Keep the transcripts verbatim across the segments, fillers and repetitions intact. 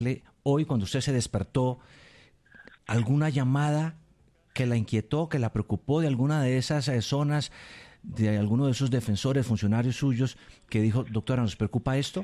Hoy, cuando usted se despertó, ¿alguna llamada que la inquietó, que la preocupó de alguna de esas eh, zonas, de alguno de esos defensores, funcionarios suyos, que dijo, doctora, ¿nos preocupa esto?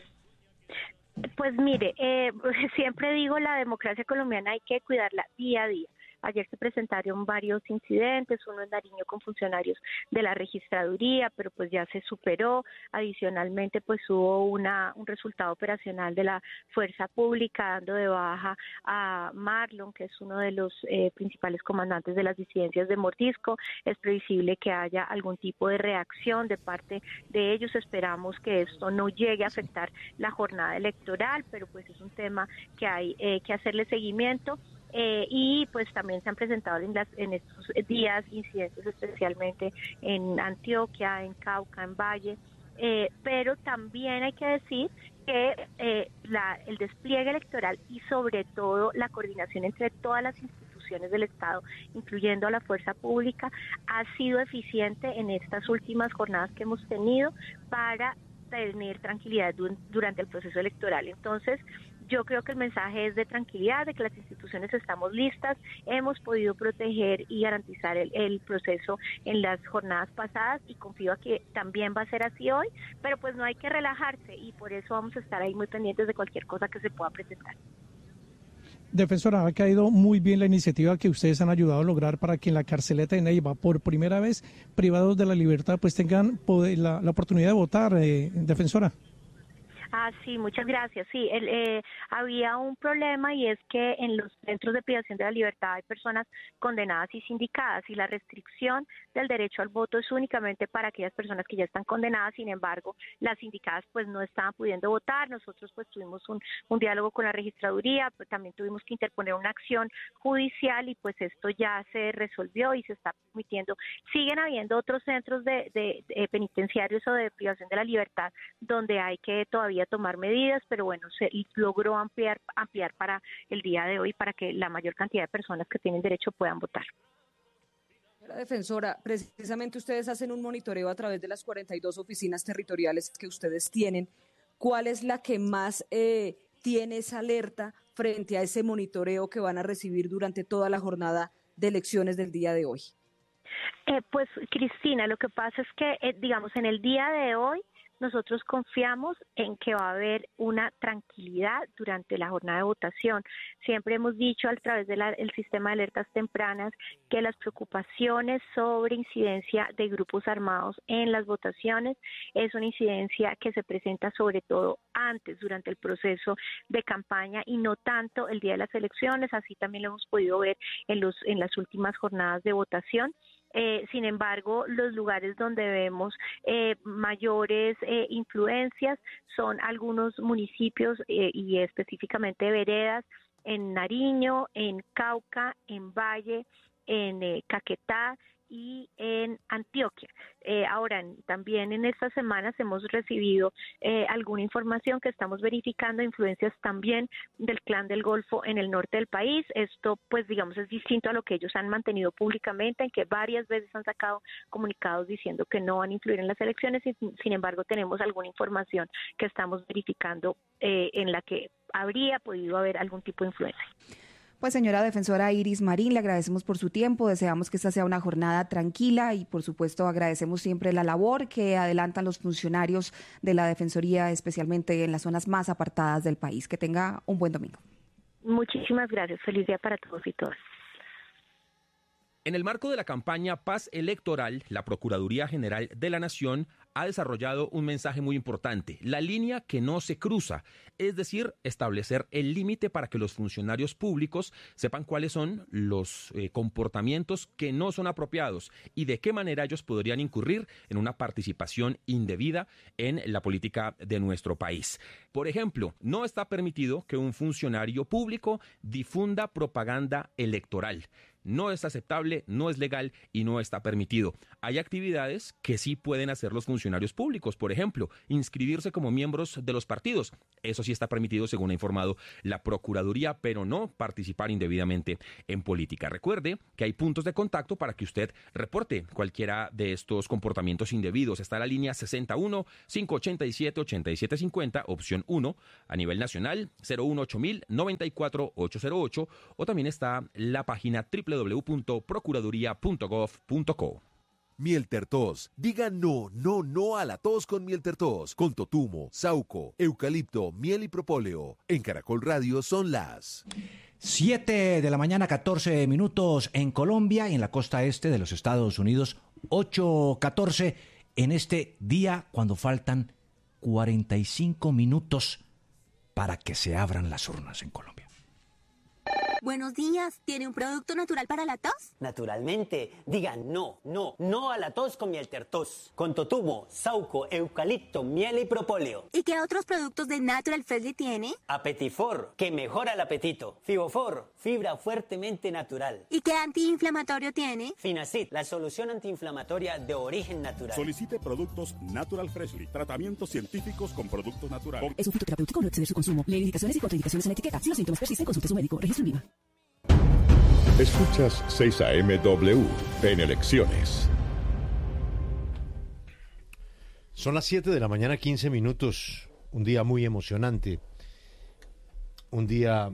Pues mire, eh, siempre digo, la democracia colombiana hay que cuidarla día a día. Ayer se presentaron varios incidentes, uno en Nariño con funcionarios de la registraduría, pero pues ya se superó. Adicionalmente, pues hubo una un resultado operacional de la fuerza pública dando de baja a Marlon, que es uno de los eh, principales comandantes de las disidencias de Mordisco. Es previsible que haya algún tipo de reacción de parte de ellos. Esperamos que esto no llegue a afectar la jornada electoral, pero pues es un tema que hay eh, que hacerle seguimiento. Eh, y pues también se han presentado en, las, en estos días incidentes, especialmente en Antioquia, en Cauca, en Valle, eh, pero también hay que decir que eh, la, el despliegue electoral y sobre todo la coordinación entre todas las instituciones del Estado, incluyendo a la fuerza pública, ha sido eficiente en estas últimas jornadas que hemos tenido para tener tranquilidad du- durante el proceso electoral. Entonces, yo creo que el mensaje es de tranquilidad, de que las instituciones estamos listas, hemos podido proteger y garantizar el, el proceso en las jornadas pasadas y confío a que también va a ser así hoy, pero pues no hay que relajarse y por eso vamos a estar ahí muy pendientes de cualquier cosa que se pueda presentar. Defensora, ha caído muy bien la iniciativa que ustedes han ayudado a lograr para que en la carceleta de Neiva, por primera vez, privados de la libertad, pues tengan poder, la, la oportunidad de votar, eh, defensora. Ah, sí, muchas gracias. Sí, el, eh, había un problema y es que en los centros de privación de la libertad hay personas condenadas y sindicadas y la restricción del derecho al voto es únicamente para aquellas personas que ya están condenadas. Sin embargo, las sindicadas pues no estaban pudiendo votar. Nosotros pues tuvimos un, un diálogo con la registraduría, pues también tuvimos que interponer una acción judicial y pues esto ya se resolvió y se está permitiendo. Siguen habiendo otros centros de, de, de penitenciarios o de privación de la libertad donde hay que todavía tomar medidas, pero bueno, se logró ampliar ampliar para el día de hoy para que la mayor cantidad de personas que tienen derecho puedan votar. Señora defensora, precisamente ustedes hacen un monitoreo a través de las cuarenta y dos oficinas territoriales que ustedes tienen. ¿Cuál es la que más eh, tiene esa alerta frente a ese monitoreo que van a recibir durante toda la jornada de elecciones del día de hoy? Eh, pues Cristina, lo que pasa es que, eh, digamos, en el día de hoy nosotros confiamos en que va a haber una tranquilidad durante la jornada de votación. Siempre hemos dicho a través del sistema de alertas tempranas que las preocupaciones sobre incidencia de grupos armados en las votaciones es una incidencia que se presenta sobre todo antes, durante el proceso de campaña y no tanto el día de las elecciones. Así también lo hemos podido ver en, los, en las últimas jornadas de votación. Eh, sin embargo, los lugares donde vemos eh, mayores eh, influencias son algunos municipios eh, y específicamente veredas en Nariño, en Cauca, en Valle, en eh, Caquetá y en Antioquia. Eh, ahora, también en estas semanas hemos recibido eh, alguna información que estamos verificando, influencias también del Clan del Golfo en el norte del país. Esto, pues, digamos, es distinto a lo que ellos han mantenido públicamente, en que varias veces han sacado comunicados diciendo que no van a influir en las elecciones y, sin embargo, tenemos alguna información que estamos verificando eh, en la que habría podido haber algún tipo de influencia. Pues señora defensora Iris Marín, le agradecemos por su tiempo, deseamos que esta sea una jornada tranquila y por supuesto agradecemos siempre la labor que adelantan los funcionarios de la Defensoría, especialmente en las zonas más apartadas del país. Que tenga un buen domingo. Muchísimas gracias, feliz día para todos y todas. En el marco de la campaña Paz Electoral, la Procuraduría General de la Nación ha desarrollado un mensaje muy importante, la línea que no se cruza, es decir, establecer el límite para que los funcionarios públicos sepan cuáles son los eh, comportamientos que no son apropiados y de qué manera ellos podrían incurrir en una participación indebida en la política de nuestro país. Por ejemplo, no está permitido que un funcionario público difunda propaganda electoral. no es aceptable, no es legal y no está permitido. Hay actividades que sí pueden hacer los funcionarios públicos, por ejemplo, inscribirse como miembros de los partidos. Eso sí está permitido, según ha informado la Procuraduría, pero no participar indebidamente en política. Recuerde que hay puntos de contacto para que usted reporte cualquiera de estos comportamientos indebidos. Está la línea sesenta y uno, quinientos ochenta y siete, ochenta y siete cincuenta, opción uno, a nivel nacional, cero uno ocho mil, noventa y cuatro, ochocientos ocho, o también está la página doble u doble u doble u punto procuraduría punto gov punto co. Miel Tertos. Diga no, no, no a la tos con Miel Tertos. Con totumo, sauco, eucalipto, miel y propóleo. En Caracol Radio son las siete de la mañana, catorce minutos en Colombia y en la costa este de los Estados Unidos, ocho catorce en este día cuando faltan cuarenta y cinco minutos para que se abran las urnas en Colombia. Buenos días, ¿tiene un producto natural para la tos? Naturalmente, digan no, no, no a la tos con Miel Tertos. Con totumo, sauco, eucalipto, miel y propóleo. ¿Y qué otros productos de Natural Freshly tiene? Apetifor, que mejora el apetito. Fibofor, fibra fuertemente natural. ¿Y qué antiinflamatorio tiene? Finacid, la solución antiinflamatoria de origen natural. Solicite productos Natural Freshly, tratamientos científicos con productos naturales. Es un fitoterapéutico, no exceder su consumo. Lee indicaciones y contraindicaciones en la etiqueta. Si los síntomas persisten, consulte a su médico. Registro en Viva. Escuchas seis A M W en Elecciones. Son las siete de la mañana, quince minutos. Un día muy emocionante. Un día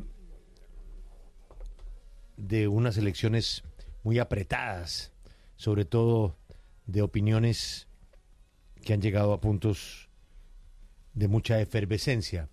de unas elecciones muy apretadas, sobre todo de opiniones que han llegado a puntos de mucha efervescencia.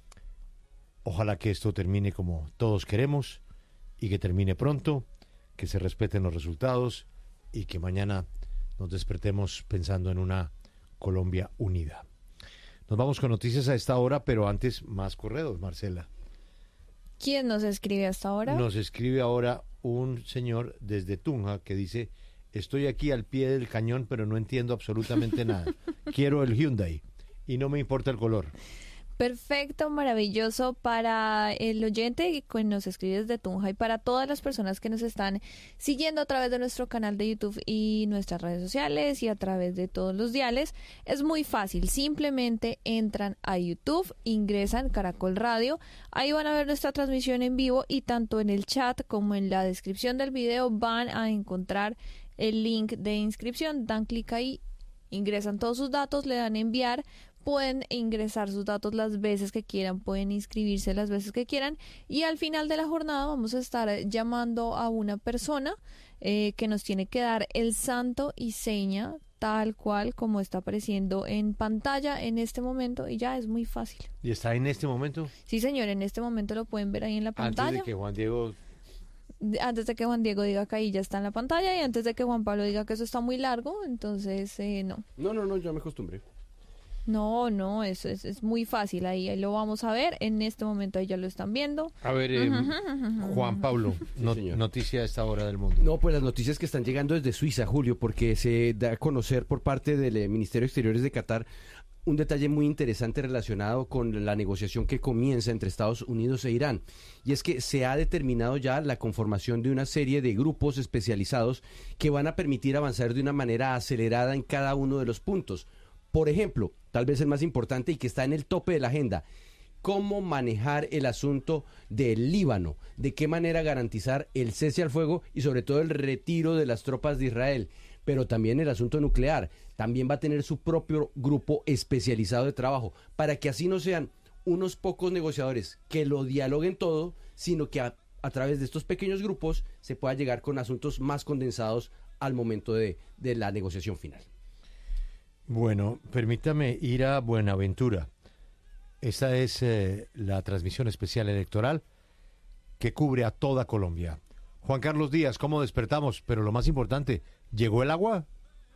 Ojalá que esto termine como todos queremos y que termine pronto, que se respeten los resultados y que mañana nos despertemos pensando en una Colombia unida. Nos vamos con noticias a esta hora, pero antes más correos, Marcela. ¿Quién nos escribe hasta ahora? Nos escribe ahora un señor desde Tunja que dice: estoy aquí al pie del cañón, pero no entiendo absolutamente nada. Quiero el Hyundai y no me importa el color. Perfecto, maravilloso para el oyente que nos escribe desde Tunja y para todas las personas que nos están siguiendo a través de nuestro canal de YouTube y nuestras redes sociales y a través de todos los diales. Es muy fácil, simplemente entran a YouTube, ingresan Caracol Radio, ahí van a ver nuestra transmisión en vivo y tanto en el chat como en la descripción del video van a encontrar el link de inscripción, dan clic ahí, ingresan todos sus datos, le dan enviar. Pueden ingresar sus datos las veces que quieran, pueden inscribirse las veces que quieran y al final de la jornada vamos a estar llamando a una persona eh, que nos tiene que dar el santo y seña tal cual como está apareciendo en pantalla en este momento y ya es muy fácil. ¿Y está en este momento? Sí, señor, en este momento lo pueden ver ahí en la pantalla. Antes de que Juan Diego... Antes de que Juan Diego diga que ahí ya está en la pantalla y antes de que Juan Pablo diga que eso está muy largo, entonces eh, no. No, no, no, ya me acostumbré. No, no, es, es, es muy fácil, ahí, ahí lo vamos a ver, en este momento ahí ya lo están viendo. A ver, eh, Juan Pablo, no, noticia a esta hora del mundo. No, pues las noticias que están llegando desde Suiza, Julio, porque se da a conocer por parte del eh, Ministerio de Exteriores de Qatar un detalle muy interesante relacionado con la negociación que comienza entre Estados Unidos e Irán. Y es que se ha determinado ya la conformación de una serie de grupos especializados que van a permitir avanzar de una manera acelerada en cada uno de los puntos. Por ejemplo, tal vez el más importante y que está en el tope de la agenda, cómo manejar el asunto del Líbano, de qué manera garantizar el cese al fuego y sobre todo el retiro de las tropas de Israel, pero también el asunto nuclear. También va a tener su propio grupo especializado de trabajo, para que así no sean unos pocos negociadores que lo dialoguen todo, sino que a, a través de estos pequeños grupos se pueda llegar con asuntos más condensados al momento de, de la negociación final. Bueno, permítame ir a Buenaventura. Esta es eh, la transmisión especial electoral que cubre a toda Colombia. Juan Carlos Díaz, ¿cómo despertamos? Pero lo más importante, ¿llegó el agua?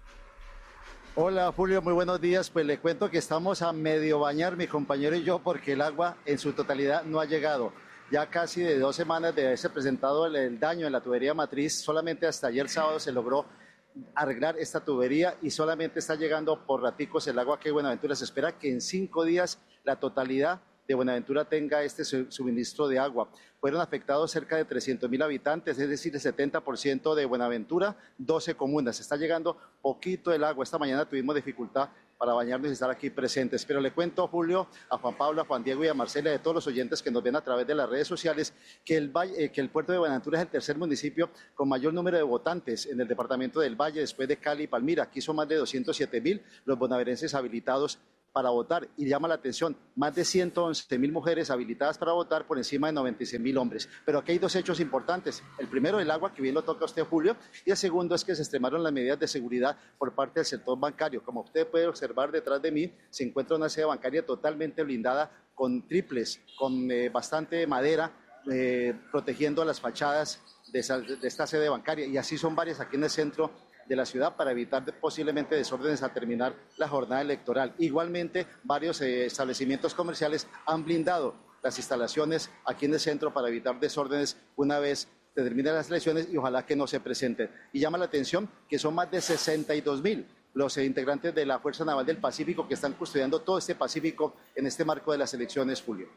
Hola Julio, muy buenos días. Pues le cuento que estamos a medio bañar mi compañero y yo porque el agua en su totalidad no ha llegado. Ya casi de dos semanas de haberse presentado el, el daño en la tubería matriz, solamente hasta ayer sábado se logró arreglar esta tubería y solamente está llegando por raticos el agua que Buenaventura. Se espera que en cinco días la totalidad de Buenaventura tenga este suministro de agua. Fueron afectados cerca de trescientos mil habitantes, es decir, el setenta por ciento de Buenaventura, doce comunas. Está llegando poquito el agua. Esta mañana tuvimos dificultad para bañarnos y estar aquí presentes. Pero le cuento, Julio, a Juan Pablo, a Juan Diego y a Marcela, y a todos los oyentes que nos ven a través de las redes sociales, que el, Valle, eh, que el puerto de Buenaventura es el tercer municipio con mayor número de votantes en el departamento del Valle, después de Cali y Palmira. Aquí son más de doscientos siete mil los bonaverenses habilitados para votar, y llama la atención, más de ciento once mil mujeres habilitadas para votar por encima de noventa y seis mil hombres. Pero aquí hay dos hechos importantes. El primero, el agua, que bien lo toca usted, Julio, y el segundo es que se extremaron las medidas de seguridad por parte del sector bancario. Como usted puede observar detrás de mí, se encuentra una sede bancaria totalmente blindada con triples, con eh, bastante madera, eh, protegiendo las fachadas de, esa, de esta sede bancaria, y así son varias aquí en el centro de la ciudad para evitar posiblemente desórdenes al terminar la jornada electoral. Igualmente, varios eh, establecimientos comerciales han blindado las instalaciones aquí en el centro para evitar desórdenes una vez se terminen las elecciones, y ojalá que no se presenten. Y llama la atención que son más de sesenta y dos mil los eh, integrantes de la Fuerza Naval del Pacífico que están custodiando todo este Pacífico en este marco de las elecciones, Julio.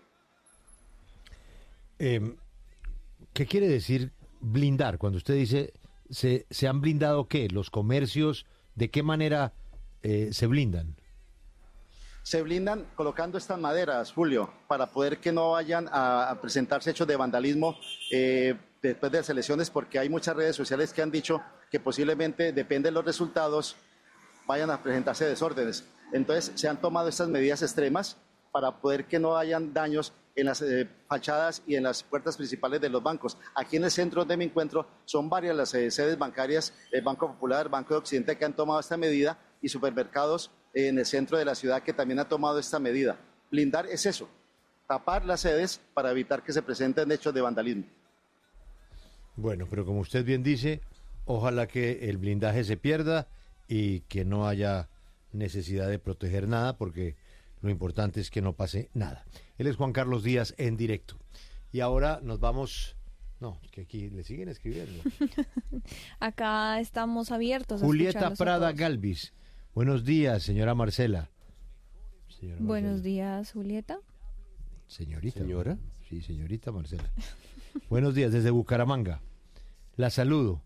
Eh, ¿Qué quiere decir blindar? Cuando usted dice... ¿Se, ¿Se han blindado qué? ¿Los comercios? ¿De qué manera eh, se blindan? Se blindan colocando estas maderas, Julio, para poder que no vayan a, a presentarse hechos de vandalismo eh, después de las elecciones, porque hay muchas redes sociales que han dicho que posiblemente, depende de los resultados, vayan a presentarse desórdenes. Entonces, se han tomado estas medidas extremas para poder que no hayan daños en las eh, fachadas y en las puertas principales de los bancos. Aquí en el centro donde me encuentro son varias las eh, sedes bancarias, el Banco Popular, Banco de Occidente, que han tomado esta medida, y supermercados eh, en el centro de la ciudad que también han tomado esta medida. Blindar es eso, tapar las sedes para evitar que se presenten hechos de vandalismo. Bueno, pero como usted bien dice, ojalá que el blindaje se pierda y que no haya necesidad de proteger nada, porque lo importante es que no pase nada. Él es Juan Carlos Díaz en directo. Y ahora nos vamos... No, que aquí le siguen escribiendo. Acá estamos abiertos. Julieta Prada Galvis. Buenos días, señora Marcela. Señora Marcela. Buenos días, Julieta. Señorita. ¿Señora? Sí, señorita Marcela. Buenos días, desde Bucaramanga. La saludo.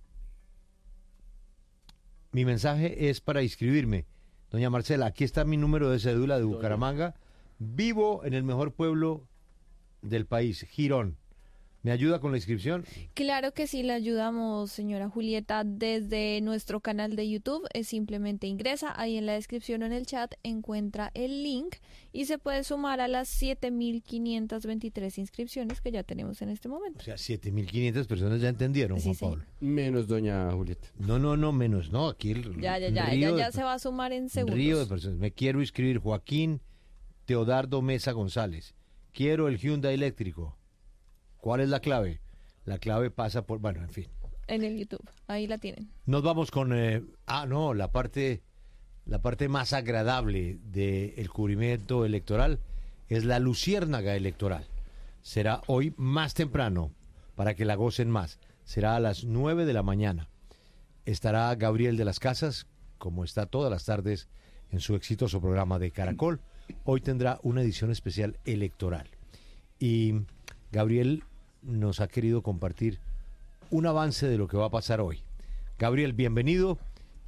Mi mensaje es para inscribirme. Doña Marcela, aquí está mi número de cédula de Bucaramanga. Vivo en el mejor pueblo del país, Girón. ¿Me ayuda con la inscripción? Claro que sí, le ayudamos, señora Julieta, desde nuestro canal de YouTube. Es simplemente ingresa, ahí en la descripción o en el chat encuentra el link y se puede sumar a las siete mil quinientas veintitrés inscripciones que ya tenemos en este momento. O sea, siete mil quinientas personas ya entendieron, sí, Juan Pablo. Sí. Menos doña Julieta. No, no, no, menos, no, aquí el Ya, ya, ya, ella ya de, se va a sumar en segundos. Río de personas. Me quiero inscribir, Joaquín Teodardo Mesa González. Quiero el Hyundai eléctrico. ¿Cuál es la clave? La clave pasa por... Bueno, en fin. En el YouTube, ahí la tienen. Nos vamos con... Eh, ah, no, la parte, la parte más agradable del cubrimiento electoral es la luciérnaga electoral. Será hoy más temprano, para que la gocen más. Será a las nueve de la mañana. Estará Gabriel de las Casas, como está todas las tardes en su exitoso programa de Caracol. Hoy tendrá una edición especial electoral. Y Gabriel nos ha querido compartir un avance de lo que va a pasar hoy. Gabriel, bienvenido,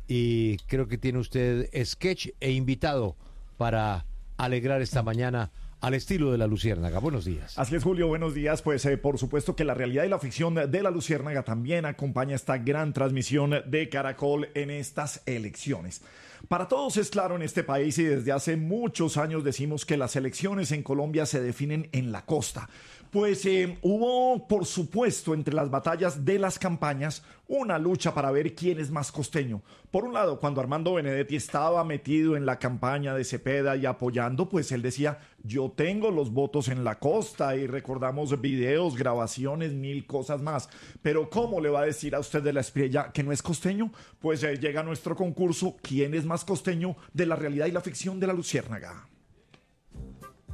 y creo que tiene usted sketch e invitado para alegrar esta mañana al estilo de la Luciérnaga. Buenos días. Así es, Julio, buenos días. Pues eh, por supuesto que la realidad y la ficción de la Luciérnaga también acompaña esta gran transmisión de Caracol en estas elecciones. Para todos es claro en este país, y desde hace muchos años decimos que las elecciones en Colombia se definen en la costa. Pues eh, hubo, por supuesto, entre las batallas de las campañas, una lucha para ver quién es más costeño. Por un lado, cuando Armando Benedetti estaba metido en la campaña de Cepeda y apoyando, pues él decía, yo tengo los votos en la costa, y recordamos videos, grabaciones, mil cosas más. Pero ¿cómo le va a decir a usted de la Espriella que no es costeño? Pues eh, llega nuestro concurso, ¿quién es más costeño?, de la realidad y la ficción de la Luciérnaga.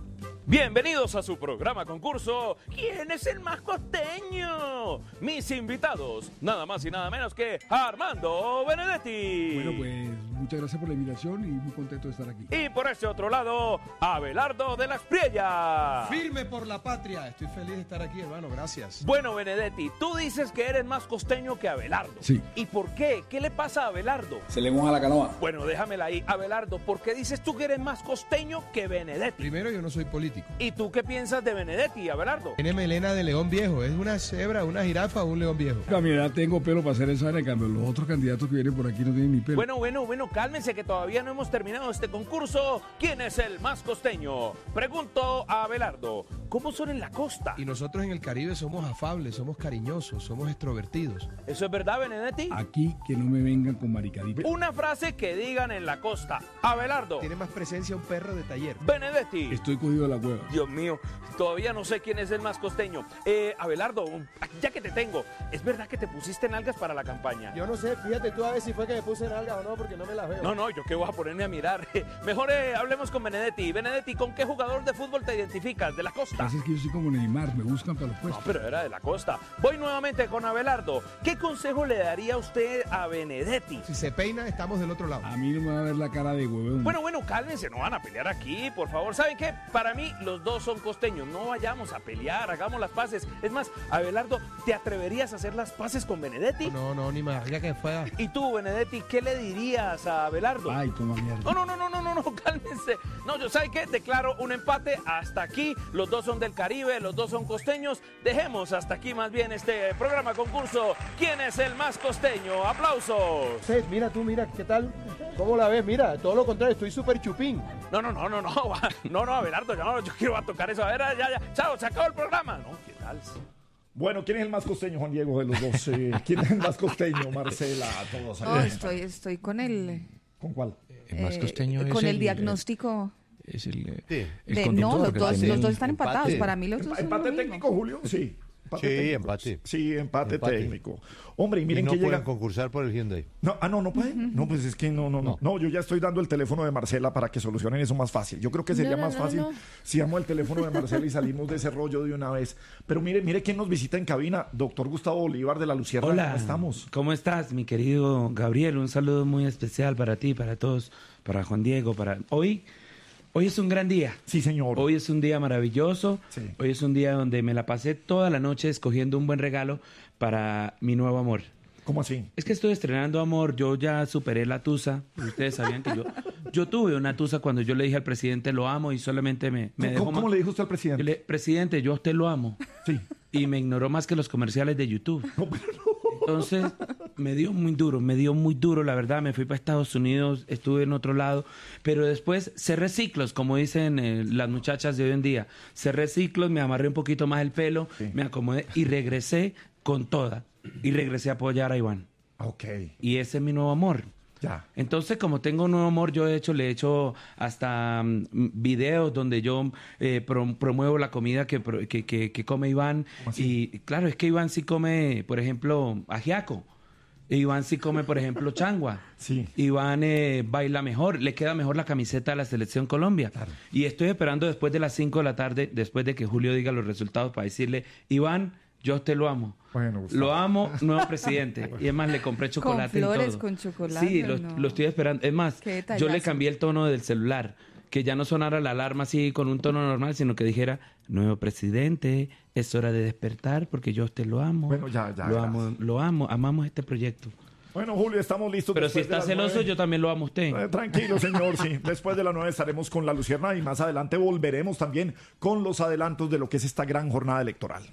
Bienvenidos a su programa concurso ¿Quién es el más costeño? Mis invitados, nada más y nada menos que Armando Benedetti. Bueno, pues muchas gracias por la invitación y muy contento de estar aquí. Y por ese otro lado, Abelardo de la Espriella. Firme por la patria. Estoy feliz de estar aquí, hermano. Gracias. Bueno, Benedetti, tú dices que eres más costeño que Abelardo. Sí. ¿Y por qué? ¿Qué le pasa a Abelardo? Se le moja la canoa. Bueno, déjamela ahí. Abelardo, ¿por qué dices tú que eres más costeño que Benedetti? Primero, yo no soy político. ¿Y tú qué piensas de Benedetti, Abelardo? Tiene melena de león viejo. ¿Es una cebra, una jirafa o un león viejo? A mi edad tengo pelo para hacer esa área, en cambio los otros candidatos que vienen por aquí no tienen ni pelo. Bueno, bueno, bueno, cálmense que todavía no hemos terminado este concurso. ¿Quién es el más costeño? Pregunto a Abelardo, ¿cómo son en la costa? Y nosotros en el Caribe somos afables, somos cariñosos, somos extrovertidos. ¿Eso es verdad, Benedetti? Aquí que no me vengan con maricaditas. Una frase que digan en la costa. Abelardo. Tiene más presencia un perro de taller. Benedetti. Estoy cogido de la cueva. Dios mío, todavía no sé quién es el más costeño. Eh, Abelardo, ya que te tengo, ¿es verdad que te pusiste nalgas para la campaña? Yo no sé, fíjate tú a ver si fue que me puse nalgas o no, porque no me las veo. No, no, yo qué voy a ponerme a mirar. Mejor eh, hablemos con Benedetti. Benedetti, ¿con qué jugador de fútbol te identificas? ¿De la costa? Es que yo soy como Neymar, me buscan para los puestos. No, pero era de la costa. Voy nuevamente con Abelardo. ¿Qué consejo le daría usted a Benedetti? Si se peina, estamos del otro lado. A mí no me va a ver la cara de huevón. Bueno, bueno, cálmense, no van a pelear aquí, por favor. ¿Saben qué? Para mí, los dos son costeños. No vayamos a pelear, hagamos las paces. Es más, Abelardo, ¿te atreverías a hacer las paces con Benedetti? No, no, ni más, ya que fuera. ¿Y tú, Benedetti, qué le dirías a Abelardo? Ay, como mierda. No, no, no, no, no, no, no, cálmense. No, yo, ¿saben qué? Declaro un empate hasta aquí. Los dos son del Caribe, los dos son costeños. Dejemos hasta aquí más bien este programa concurso. ¿Quién es el más costeño? ¡Aplausos! Sí, mira tú, mira, ¿qué tal? ¿Cómo la ves? Mira, todo lo contrario, estoy súper chupín. No, no, no, no, no, no, no, Abelardo, no, yo quiero tocar eso. A ver, ya, ya, chao, se acabó el programa. No, ¿qué tal? Bueno, ¿quién es el más costeño, Juan Diego, de los dos? Eh, ¿Quién es el más costeño, Marcela? Todos oh, estoy, estoy con el... ¿Con cuál? El más costeño eh, es Con el, el diagnóstico... Es el, sí. el de, no, los dos, los dos están empate. empatados. Para mí los dos son ¿Empate técnico, Julio? Sí. Empate sí, técnico. empate. Sí, empate, empate técnico. Hombre, y miren y no que pueden llega... concursar por el Hyundai. No, ah, no, no pueden. No, pues es que no, no, no, no. yo ya estoy dando el teléfono de Marcela para que solucionen eso más fácil. Yo creo que sería no, no, más fácil no, no. si damos el teléfono de Marcela y salimos de ese rollo de una vez. Pero mire, mire quién nos visita en cabina. Doctor Gustavo Bolívar de la Lucierna. Hola. ¿Cómo estamos? ¿Cómo estás, mi querido Gabriel? Un saludo muy especial para ti, para todos, para Juan Diego, para... Hoy... Hoy es un gran día. Sí, señor. Hoy es un día maravilloso. Sí. Hoy es un día donde me la pasé toda la noche escogiendo un buen regalo para mi nuevo amor. ¿Cómo así? Es que estoy estrenando amor. Yo ya superé la tusa. Ustedes sabían que yo... Yo tuve una tusa cuando yo le dije al presidente lo amo y solamente me, me dejó... ¿Cómo, ¿Cómo le dijo usted al presidente? Le, presidente, yo a usted lo amo. Sí. Y me ignoró más que los comerciales de YouTube. No, pero no. Entonces, me dio muy duro, me dio muy duro, la verdad. Me fui para Estados Unidos, estuve en otro lado, pero después cerré ciclos, como dicen eh, las muchachas de hoy en día. Cerré ciclos, me amarré un poquito más el pelo, sí. me acomodé y regresé con toda. Y regresé a apoyar a Iván. Ok. Y ese es mi nuevo amor. Ya. Entonces, como tengo un nuevo amor, yo he hecho, le he hecho hasta um, videos donde yo eh, pro, promuevo la comida que, que, que, que come Iván. Y claro, es que Iván sí come, por ejemplo, ajiaco. Iván sí come, por ejemplo, changua. Sí. Iván eh, baila mejor, le queda mejor la camiseta de la Selección Colombia. Claro. Y estoy esperando después de las cinco de la tarde, después de que Julio diga los resultados, para decirle, Iván, yo a usted lo amo. Bueno, lo amo, nuevo presidente. Y es más, le compré chocolate con flores, y todo. Con chocolate. Sí, lo, no. lo estoy esperando. Es más, yo le cambié el tono del celular. Que ya no sonara la alarma así con un tono normal, sino que dijera, nuevo presidente, es hora de despertar porque yo a usted lo amo. Bueno, ya, ya. Lo amo, lo amo, amamos este proyecto. Bueno, Julio, estamos listos. Pero si está celoso, nueve. Yo también lo amo a usted. Eh, tranquilo, señor, sí. Después de las nueve estaremos con la Lucierna y más adelante volveremos también con los adelantos de lo que es esta gran jornada electoral.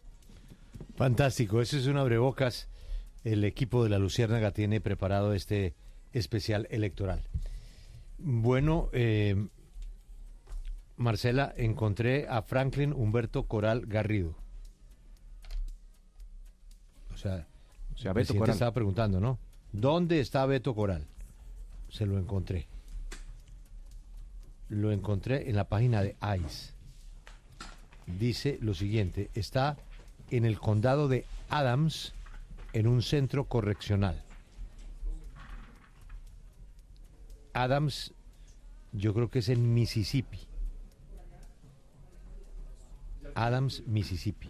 Fantástico, eso es un abrebocas. El equipo de la Luciérnaga tiene preparado este especial electoral. Bueno, eh, Marcela, encontré a Franklin Humberto Coral Garrido. O sea, o sea el Beto Coral estaba preguntando, ¿no? ¿Dónde está Beto Coral? Se lo encontré. Lo encontré en la página de I C E. Dice lo siguiente, está en el condado de Adams, en un centro correccional. Adams, yo creo que es en Mississippi. Adams, Mississippi.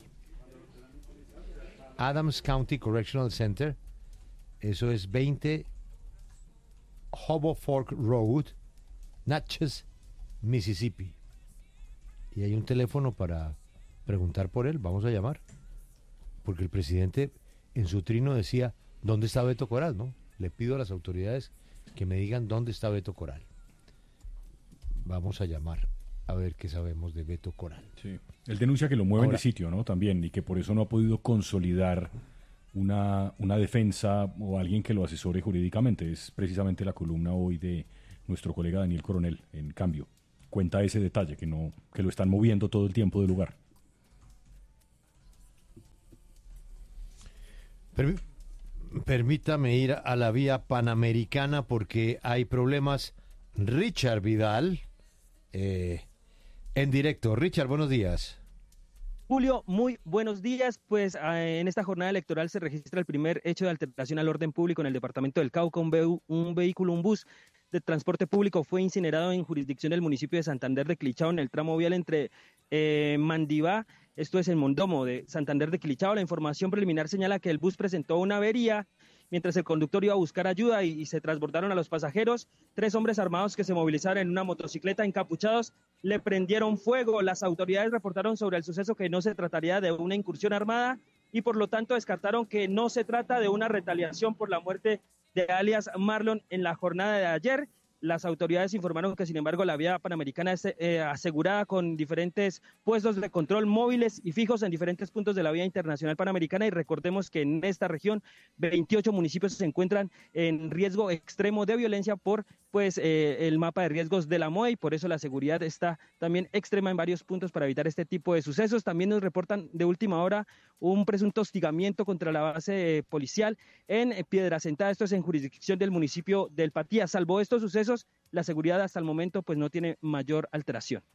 Adams County Correctional Center, eso es veinte Hobo Fork Road, Natchez, Mississippi. Y hay un teléfono para preguntar por él, vamos a llamar, porque el presidente en su trino decía, ¿dónde está Beto Coral? ¿No? Le pido a las autoridades que me digan dónde está Beto Coral. Vamos a llamar a ver qué sabemos de Beto Coral. Sí. Él denuncia que lo mueven Ahora, de sitio, ¿no? También, y que por eso no ha podido consolidar una, una defensa o alguien que lo asesore jurídicamente. Es precisamente la columna hoy de nuestro colega Daniel Coronel, en Cambio. Cuenta ese detalle, que no que lo están moviendo todo el tiempo de lugar. Permí- permítame ir a la vía panamericana porque hay problemas. Richard Vidal, eh, en directo. Richard, buenos días. Julio, muy buenos días. Pues eh, en esta jornada electoral se registra el primer hecho de alteración al orden público en el departamento del Cauca. Un, ve- un vehículo, un bus de transporte público fue incinerado en jurisdicción del municipio de Santander de Quilichao, en el tramo vial entre eh, Mandivá, esto es en Mondomo de Santander de Quilichao. La información preliminar señala que el bus presentó una avería mientras el conductor iba a buscar ayuda y, y se transbordaron a los pasajeros. Tres hombres armados que se movilizaron en una motocicleta encapuchados le prendieron fuego. Las autoridades reportaron sobre el suceso que no se trataría de una incursión armada y por lo tanto descartaron que no se trata de una retaliación por la muerte de alias Marlon en la jornada de ayer. Las autoridades informaron que, sin embargo, la vía panamericana es eh, asegurada con diferentes puestos de control móviles y fijos en diferentes puntos de la vía internacional panamericana. Y recordemos que en esta región veintiocho municipios se encuentran en riesgo extremo de violencia por pues eh, el mapa de riesgos de la M O E, y por eso la seguridad está también extrema en varios puntos para evitar este tipo de sucesos. También nos reportan de última hora un presunto hostigamiento contra la base eh, policial en eh, Piedracentada. Esto es en jurisdicción del municipio del Patía. Salvo estos sucesos, la seguridad hasta el momento pues no tiene mayor alteración.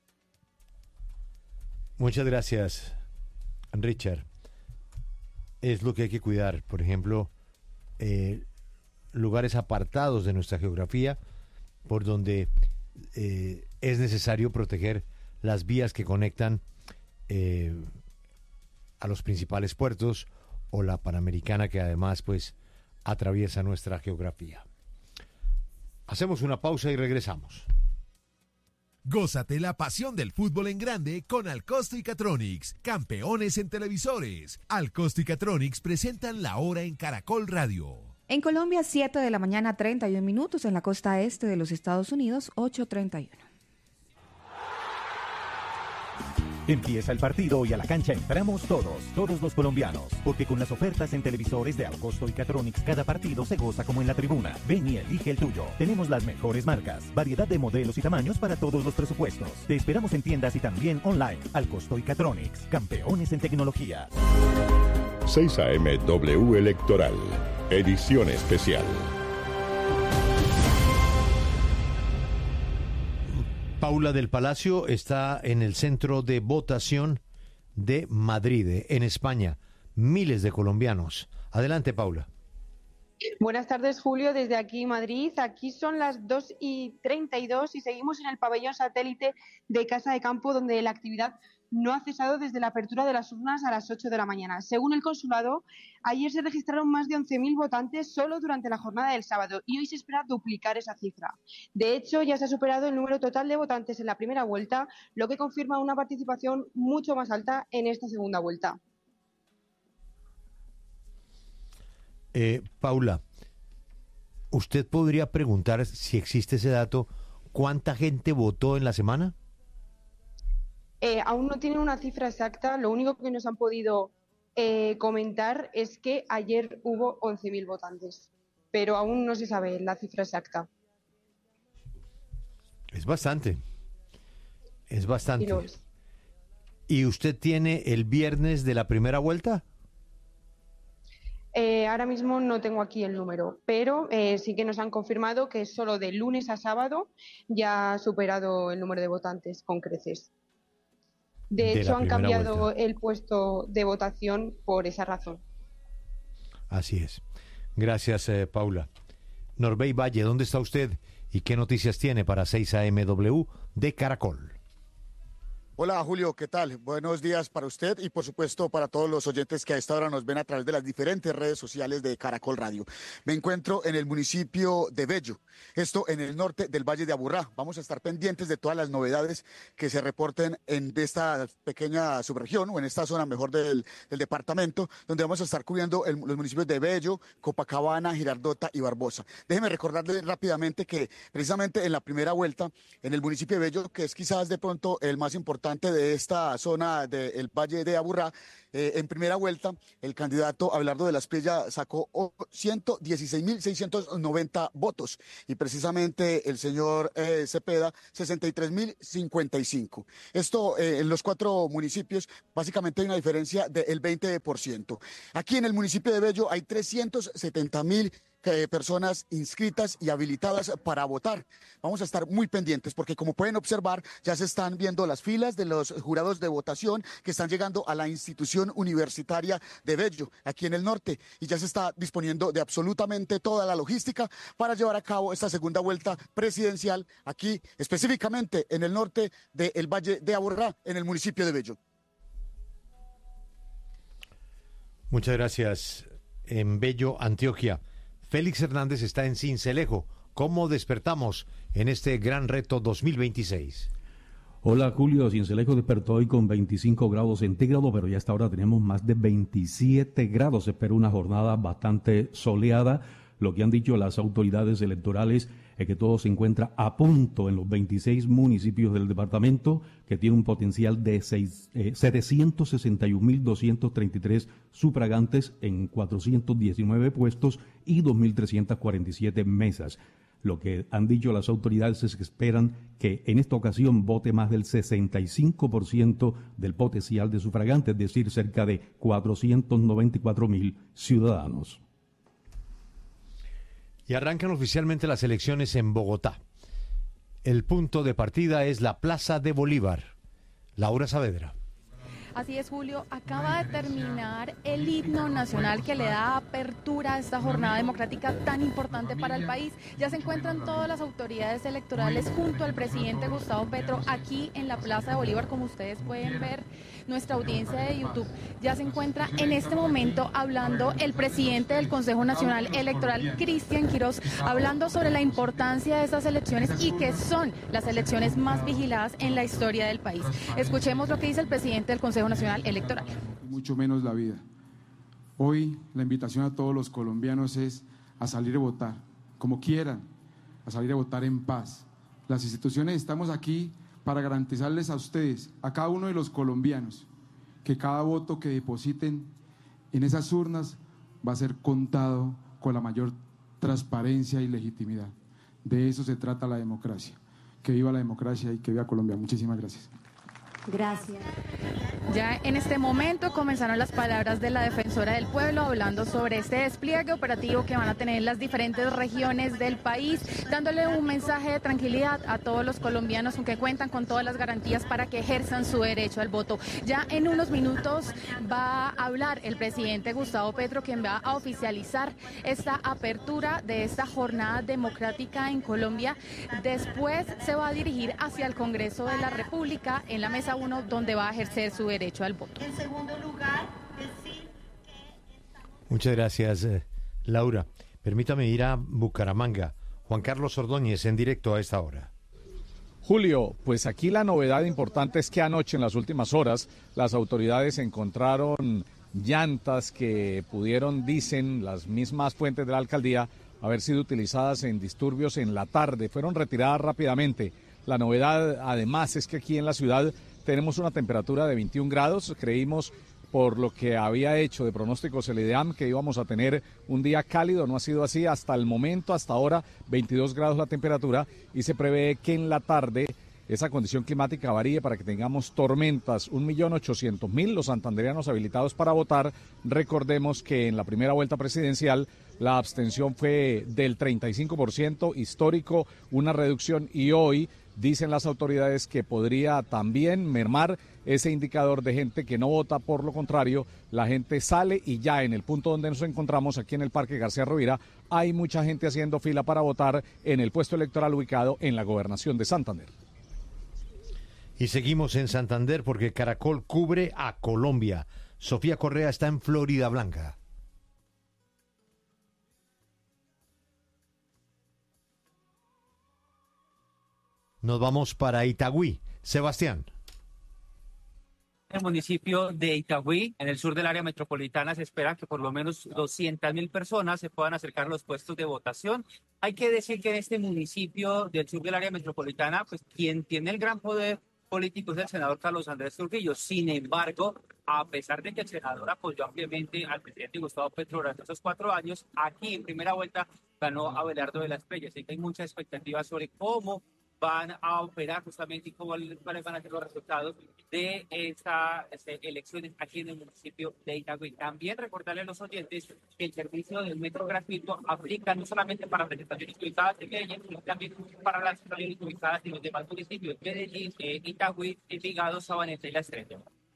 Muchas gracias, Richard. Es lo que hay que cuidar. Por ejemplo, eh, lugares apartados de nuestra geografía por donde eh, es necesario proteger las vías que conectan eh, a los principales puertos o la Panamericana, que además pues atraviesa nuestra geografía. Hacemos una pausa y regresamos. Gózate la pasión del fútbol en grande con Alcosto y Catronics, campeones en televisores. Alcosto y Catronics presentan La Hora en Caracol Radio. En Colombia, siete de la mañana, treinta y un minutos. En la costa este de los Estados Unidos, ocho treinta y uno. Empieza el partido y a la cancha entramos todos, todos los colombianos, porque con las ofertas en televisores de Alcosto y Catronics cada partido se goza como en la tribuna. Ven y elige el tuyo. Tenemos las mejores marcas, variedad de modelos y tamaños para todos los presupuestos. Te esperamos en tiendas y también online. Alcosto y Catronics, campeones en tecnología. seis A M W Electoral, edición especial. Paula del Palacio está en el centro de votación de Madrid, en España. Miles de colombianos. Adelante, Paula. Buenas tardes, Julio, desde aquí Madrid. Aquí son las dos y treinta y dos y seguimos en el pabellón satélite de Casa de Campo, donde la actividad no ha cesado desde la apertura de las urnas a las ocho de la mañana. Según el consulado, ayer se registraron más de once mil votantes solo durante la jornada del sábado y hoy se espera duplicar esa cifra. De hecho, ya se ha superado el número total de votantes en la primera vuelta, lo que confirma una participación mucho más alta en esta segunda vuelta. Eh, Paula, ¿usted podría preguntar, si existe ese dato, cuánta gente votó en la semana? Eh, aún no tienen una cifra exacta, lo único que nos han podido eh, comentar es que ayer hubo once mil votantes, pero aún no se sabe la cifra exacta. Es bastante, es bastante. Sí, lo es. ¿Y usted tiene el viernes de la primera vuelta? Eh, ahora mismo no tengo aquí el número, pero eh, sí que nos han confirmado que solo de lunes a sábado ya ha superado el número de votantes con creces. De, de hecho, han cambiado vuelta. el puesto de votación por esa razón. Así es. Gracias, eh, Paula. Norbey Valle, ¿dónde está usted y qué noticias tiene para seis A M W de Caracol? Hola Julio, ¿qué tal? Buenos días para usted y por supuesto para todos los oyentes que a esta hora nos ven a través de las diferentes redes sociales de Caracol Radio. Me encuentro en el municipio de Bello, esto en el norte del Valle de Aburrá. Vamos a estar pendientes de todas las novedades que se reporten en esta pequeña subregión o en esta zona mejor del, del departamento, donde vamos a estar cubriendo el, los municipios de Bello, Copacabana, Girardota y Barbosa. Déjeme recordarle rápidamente que precisamente en la primera vuelta en el municipio de Bello, que es quizás de pronto el más importante de esta zona del Valle de Aburrá, eh, en primera vuelta el candidato Abelardo de la Espriella sacó ciento dieciséis mil seiscientos noventa votos y precisamente el señor eh, Cepeda sesenta y tres mil cincuenta y cinco. Esto eh, en los cuatro municipios básicamente hay una diferencia del veinte por ciento. Aquí en el municipio de Bello hay trescientos setenta mil Eh, personas inscritas y habilitadas para votar. Vamos a estar muy pendientes porque, como pueden observar, ya se están viendo las filas de los jurados de votación que están llegando a la institución universitaria de Bello, aquí en el norte, y ya se está disponiendo de absolutamente toda la logística para llevar a cabo esta segunda vuelta presidencial aquí, específicamente en el norte del Valle de Aburrá, en el municipio de Bello. Muchas gracias. En Bello, Antioquia, Félix Hernández está en Sincelejo. ¿Cómo despertamos en este gran reto dos mil veintiséis? Hola Julio, Sincelejo despertó hoy con veinticinco grados centígrados, pero ya hasta ahora tenemos más de veintisiete grados. Se espera una jornada bastante soleada. Lo que han dicho las autoridades electorales es que todo se encuentra a punto en los veintiséis municipios del departamento, que tiene un potencial de seis, eh, setecientos sesenta y un mil doscientos treinta y tres sufragantes en cuatrocientos diecinueve puestos y dos mil trescientas cuarenta y siete mesas. Lo que han dicho las autoridades es que esperan que en esta ocasión vote más del sesenta y cinco por ciento del potencial de sufragantes, es decir, cerca de cuatrocientos noventa y cuatro mil ciudadanos. Y arrancan oficialmente las elecciones en Bogotá. El punto de partida es la Plaza de Bolívar. Laura Saavedra. Así es, Julio, acaba de terminar el himno nacional que le da apertura a esta jornada democrática tan importante para el país. Ya se encuentran todas las autoridades electorales junto al presidente Gustavo Petro aquí en la Plaza de Bolívar, como ustedes pueden ver. Nuestra audiencia de YouTube ya se encuentra en este momento hablando el presidente del Consejo Nacional Electoral, Cristian Quirós, hablando sobre la importancia de estas elecciones y que son las elecciones más vigiladas en la historia del país. Escuchemos lo que dice el presidente del Consejo Nacional Electoral. Mucho menos la vida. Hoy la invitación a todos los colombianos es a salir a votar, como quieran, a salir a votar en paz. Las instituciones estamos aquí para garantizarles a ustedes, a cada uno de los colombianos, que cada voto que depositen en esas urnas va a ser contado con la mayor transparencia y legitimidad. De eso se trata la democracia. Que viva la democracia y que viva Colombia. Muchísimas gracias. Gracias. Ya en este momento comenzaron las palabras de la defensora del pueblo hablando sobre este despliegue operativo que van a tener las diferentes regiones del país, dándole un mensaje de tranquilidad a todos los colombianos que cuentan con todas las garantías para que ejerzan su derecho al voto. Ya en unos minutos va a hablar el presidente Gustavo Petro, quien va a oficializar esta apertura de esta jornada democrática en Colombia. Después se va a dirigir hacia el Congreso de la República en la mesa uno, donde va a ejercer su derecho al voto. En segundo lugar, decir que... Muchas gracias, eh, Laura. Permítame ir a Bucaramanga. Juan Carlos Ordóñez, en directo a esta hora. Julio, pues aquí la novedad importante es que anoche, en las últimas horas, las autoridades encontraron llantas que pudieron, dicen las mismas fuentes de la alcaldía, haber sido utilizadas en disturbios en la tarde. Fueron retiradas rápidamente. La novedad, además, es que aquí en la ciudad tenemos una temperatura de veintiún grados. Creímos, por lo que había hecho de pronósticos el IDEAM, que íbamos a tener un día cálido. No ha sido así hasta el momento, hasta ahora veintidós grados la temperatura, y se prevé que en la tarde esa condición climática varíe para que tengamos tormentas. Un millón ochocientos mil los santandereanos habilitados para votar. Recordemos que en la primera vuelta presidencial la abstención fue del treinta y cinco por ciento, histórico, una reducción, y hoy dicen las autoridades que podría también mermar ese indicador de gente que no vota. Por lo contrario, la gente sale, y ya en el punto donde nos encontramos, aquí en el Parque García Rovira, hay mucha gente haciendo fila para votar en el puesto electoral ubicado en la Gobernación de Santander. Y seguimos en Santander porque Caracol cubre a Colombia. Sofía Correa está en Florida Blanca. Nos vamos para Itagüí. Sebastián. En el municipio de Itagüí, en el sur del área metropolitana, se espera que por lo menos doscientas mil personas se puedan acercar a los puestos de votación. Hay que decir que en este municipio del sur del área metropolitana, pues quien tiene el gran poder político es el senador Carlos Andrés Trujillo. Sin embargo, a pesar de que el senador apoyó ampliamente al presidente Gustavo Petro durante esos cuatro años, aquí en primera vuelta ganó Abelardo de la Espriella. Así que hay mucha expectativa sobre cómo van a operar justamente y cómo, cuáles van a ser los resultados de estas este, elecciones aquí en el municipio de Itagüí. También recordarle a los oyentes que el servicio del metro gratuito aplica no solamente para las estaciones ubicadas en Medellín, sino también para las estaciones ubicadas en los demás municipios: Medellín, eh, Itagüí, Envigado, Sabaneta y La Estrella.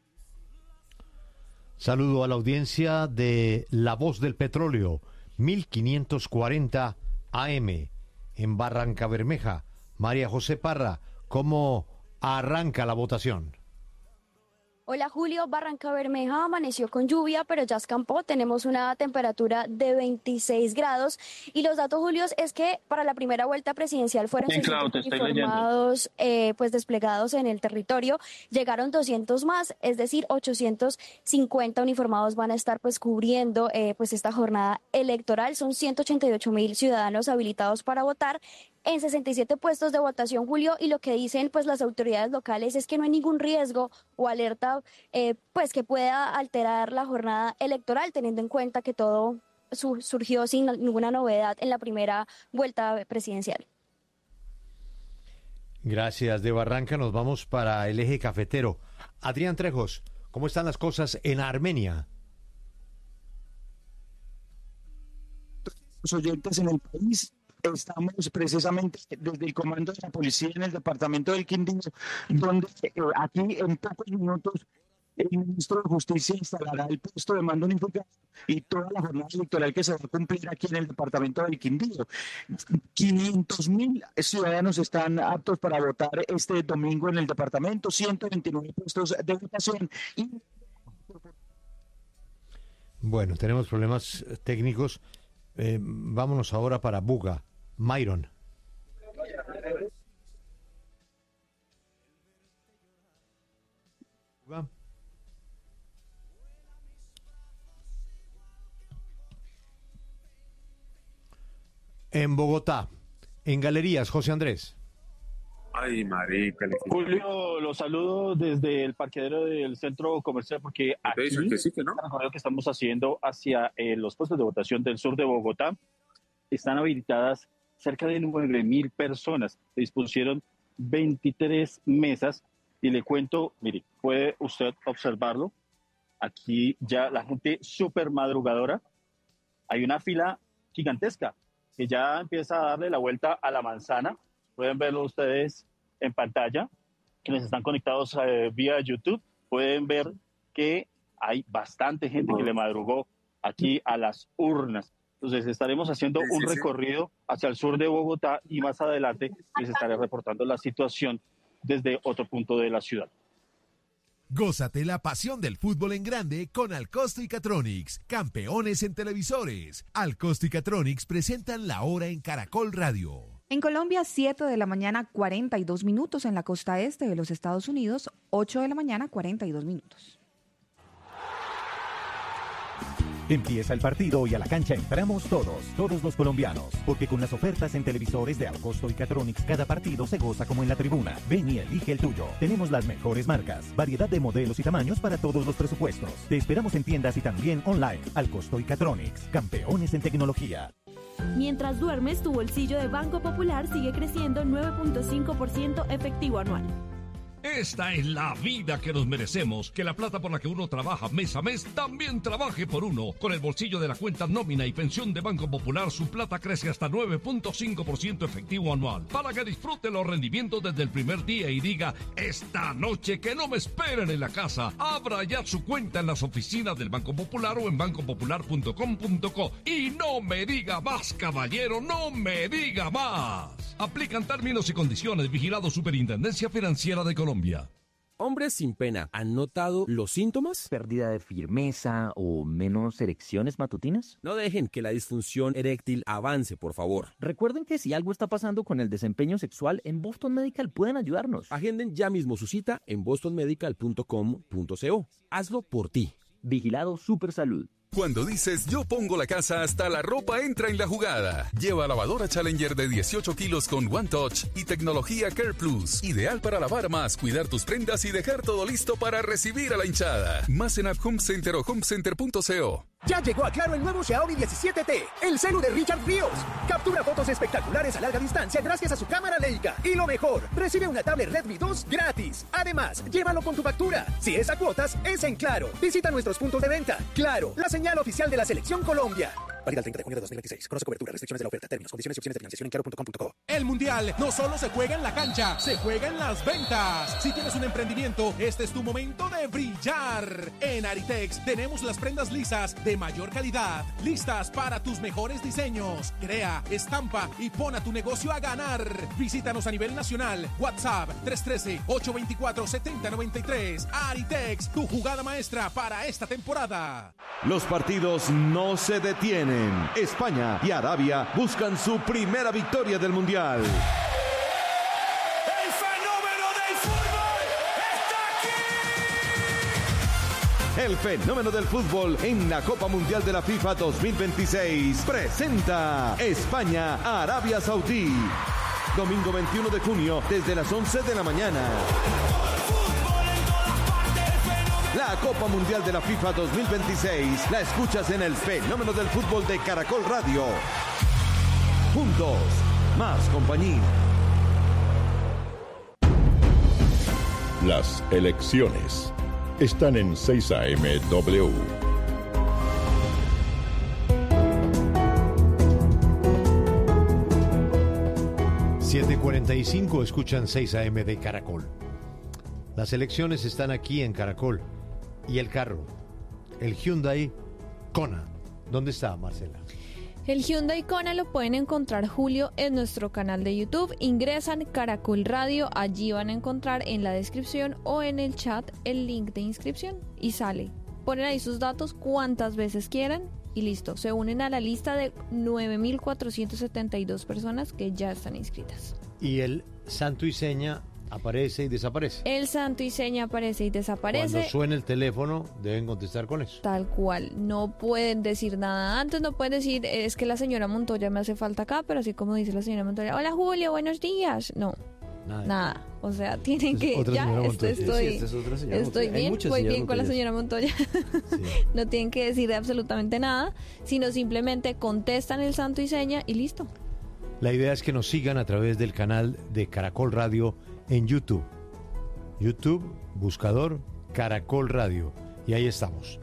Saludo a la audiencia de La Voz del Petróleo, mil quinientos cuarenta A M, en Barranca Bermeja. María José Parra, ¿cómo arranca la votación? Hola Julio, Barranca Bermeja amaneció con lluvia, pero ya escampó. Tenemos una temperatura de veintiséis grados y los datos, Julio, es que para la primera vuelta presidencial fueron sí, claro, informados, eh, pues desplegados en el territorio. Llegaron doscientos más, es decir, ochocientos cincuenta uniformados van a estar pues cubriendo eh, pues esta jornada electoral. Son ciento ochenta y ocho mil ciudadanos habilitados para votar en sesenta y siete puestos de votación, Julio, y lo que dicen pues las autoridades locales es que no hay ningún riesgo o alerta eh, pues que pueda alterar la jornada electoral, teniendo en cuenta que todo su surgió sin ninguna novedad en la primera vuelta presidencial. Gracias. De Barranca nos vamos para el eje cafetero. Adrián Trejos, ¿cómo están las cosas en Armenia? Los oyentes en el país. Estamos precisamente desde el comando de la policía en el departamento del Quindío, donde eh, aquí en pocos minutos el ministro de Justicia instalará el puesto de mando unificado y toda la jornada electoral que se va a cumplir aquí en el departamento del Quindío. quinientos mil ciudadanos están aptos para votar este domingo en el departamento, ciento veintinueve puestos de votación. Y... Bueno, tenemos problemas técnicos. Eh, vámonos ahora para Buga. Myron. Buga. En Bogotá, en Galerías, José Andrés. Ay, marica. Julio, los saludo desde el parqueadero del centro comercial porque aquí que sí, que no. el que estamos haciendo hacia eh, los puestos de votación del sur de Bogotá están habilitadas cerca de nueve mil personas. Se dispusieron veintitrés mesas y le cuento, mire, puede usted observarlo. Aquí ya la gente súper madrugadora. Hay una fila gigantesca que ya empieza a darle la vuelta a la manzana. Pueden verlo ustedes en pantalla. Quienes están conectados eh, vía YouTube pueden ver que hay bastante gente que le madrugó aquí a las urnas. Entonces estaremos haciendo un recorrido hacia el sur de Bogotá y más adelante les estaré reportando la situación desde otro punto de la ciudad. Gózate la pasión del fútbol en grande con Alcosto y Catronics, campeones en televisores. Alcosto y Catronics presentan la hora en Caracol Radio. En Colombia, siete de la mañana, cuarenta y dos minutos. En la costa este de los Estados Unidos, ocho de la mañana, cuarenta y dos minutos. Empieza el partido y a la cancha entramos todos, todos los colombianos, porque con las ofertas en televisores de Alcosto y Catronics cada partido se goza como en la tribuna. Ven y elige el tuyo. Tenemos las mejores marcas, variedad de modelos y tamaños para todos los presupuestos. Te esperamos en tiendas y también online. Alcosto y Catronics, campeones en tecnología. Mientras duermes, tu bolsillo de Banco Popular sigue creciendo nueve punto cinco por ciento efectivo anual. Esta es la vida que nos merecemos, que la plata por la que uno trabaja mes a mes también trabaje por uno. Con el bolsillo de la cuenta nómina y pensión de Banco Popular, su plata crece hasta nueve punto cinco por ciento efectivo anual, para que disfrute los rendimientos desde el primer día y diga, esta noche que no me esperen en la casa. Abra ya su cuenta en las oficinas del Banco Popular o en banco popular punto com punto co. Y no me diga más, caballero, no me diga más. Aplican términos y condiciones. Vigilado Superintendencia Financiera de Colombia. Hombres sin pena, ¿han notado los síntomas? ¿Pérdida de firmeza o menos erecciones matutinas? No dejen que la disfunción eréctil avance, por favor. Recuerden que si algo está pasando con el desempeño sexual, en Boston Medical pueden ayudarnos. Agenden ya mismo su cita en boston medical punto com punto co. Hazlo por ti. Vigilado Supersalud. Cuando dices yo pongo la casa, hasta la ropa entra en la jugada. Lleva lavadora Challenger de dieciocho kilos con One Touch y tecnología Care Plus. Ideal para lavar más, cuidar tus prendas y dejar todo listo para recibir a la hinchada. Más en App Home Center o homecenter punto co. Ya llegó a Claro el nuevo Xiaomi diecisiete T, el celu de Richard Ríos. Captura fotos espectaculares a larga distancia gracias a su cámara Leica. Y lo mejor, recibe una tablet Redmi dos gratis. Además, llévalo con tu factura. Si es a cuotas, es en Claro. Visita nuestros puntos de venta. Claro, la señal oficial de la Selección Colombia. Válida el treinta de junio de dos mil veintiséis. Conoce cobertura, restricciones de la oferta, términos, condiciones y opciones de financiación en claro punto com punto co. El Mundial no solo se juega en la cancha, se juega en las ventas. Si tienes un emprendimiento, este es tu momento de brillar. En Aritex tenemos las prendas lisas de mayor calidad, listas para tus mejores diseños. Crea, estampa y pon a tu negocio a ganar. Visítanos a nivel nacional. WhatsApp tres uno tres, ocho dos cuatro, siete cero nueve tres. Aritex, tu jugada maestra para esta temporada. Los partidos no se detienen. España y Arabia buscan su primera victoria del Mundial. ¡El fenómeno del fútbol está aquí! El fenómeno del fútbol en la Copa Mundial de la FIFA dos mil veintiséis presenta España, Arabia Saudí. Domingo veintiuno de junio desde las once de la mañana. La Copa Mundial de la FIFA dos mil veintiséis la escuchas en el fenómeno del fútbol de Caracol Radio. Juntos, más compañía. Las elecciones están en seis A M W. siete cuarenta y cinco, escuchan seis A M de Caracol. Las elecciones están aquí en Caracol. Y el carro, el Hyundai Kona. ¿Dónde está, Marcela? El Hyundai Kona lo pueden encontrar, Julio, en nuestro canal de YouTube. Ingresan Caracol Radio, allí van a encontrar en la descripción o en el chat el link de inscripción y sale. Ponen ahí sus datos cuantas veces quieran y listo. Se unen a la lista de nueve mil cuatrocientas setenta y dos personas que ya están inscritas. Y el santo y seña aparece y desaparece. El santo y seña aparece y desaparece. Cuando suene el teléfono, deben contestar con eso. Tal cual. No pueden decir nada antes, no pueden decir, es que la señora Montoya me hace falta acá, pero así como dice la señora Montoya, hola Julio, buenos días. No, nada. nada. O sea, tienen que, ya, esto estoy, sí, es estoy bien, voy bien con la señora Montoya. Sí. No tienen que decir absolutamente nada, sino simplemente contestan el santo y seña y listo. La idea es que nos sigan a través del canal de Caracol Radio en YouTube. YouTube, buscador, Caracol Radio. Y ahí estamos.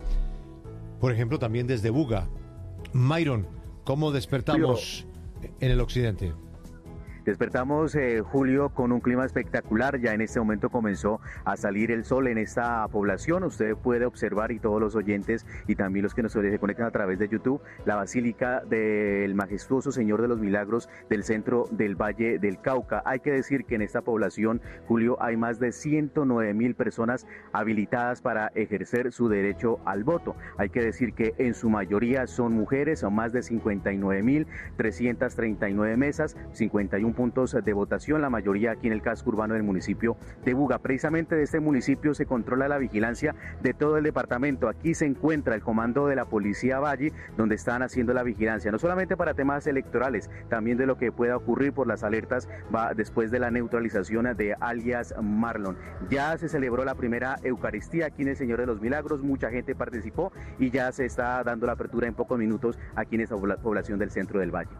Por ejemplo, también desde Buga. Myron, ¿cómo despertamos en el occidente? Despertamos, eh, Julio, con un clima espectacular. Ya en este momento comenzó a salir el sol en esta población. Usted puede observar, y todos los oyentes y también los que nos se conectan a través de YouTube, la Basílica del Majestuoso Señor de los Milagros del centro del Valle del Cauca. Hay que decir que en esta población, Julio, hay más de ciento nueve mil personas habilitadas para ejercer su derecho al voto. Hay que decir que en su mayoría son mujeres, son más de cincuenta y nueve mil trescientas treinta y nueve mesas, cincuenta y uno puntos de votación, la mayoría aquí en el casco urbano del municipio de Buga. Precisamente de este municipio se controla la vigilancia de todo el departamento. Aquí se encuentra el comando de la Policía Valle, donde están haciendo la vigilancia, no solamente para temas electorales, también de lo que pueda ocurrir por las alertas va después de la neutralización de alias Marlon. Ya se celebró la primera Eucaristía aquí en el Señor de los Milagros, mucha gente participó y ya se está dando la apertura en pocos minutos aquí en esta población del centro del Valle.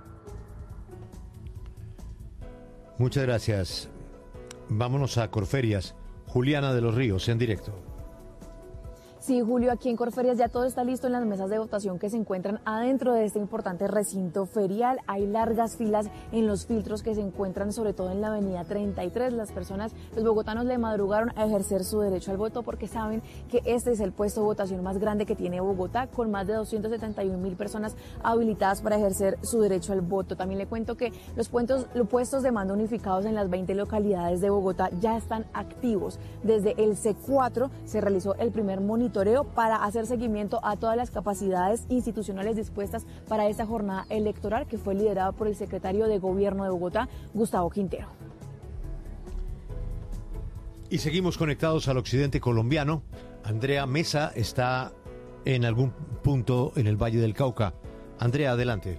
Muchas gracias. Vámonos a Corferias. Juliana de los Ríos, en directo. Sí, Julio, aquí en Corferias ya todo está listo en las mesas de votación que se encuentran adentro de este importante recinto ferial. Hay largas filas en los filtros que se encuentran sobre todo en la avenida treinta y tres. Las personas, los bogotanos le madrugaron a ejercer su derecho al voto porque saben que este es el puesto de votación más grande que tiene Bogotá, con más de doscientas setenta y un mil personas habilitadas para ejercer su derecho al voto. También le cuento que los puestos, los puestos de mando unificados en las veinte localidades de Bogotá ya están activos. Desde el C cuatro se realizó el primer monitoreo para hacer seguimiento a todas las capacidades institucionales dispuestas para esta jornada electoral que fue liderada por el secretario de Gobierno de Bogotá, Gustavo Quintero. Y seguimos conectados al occidente colombiano. Andrea Mesa está en algún punto en el Valle del Cauca. Andrea, adelante.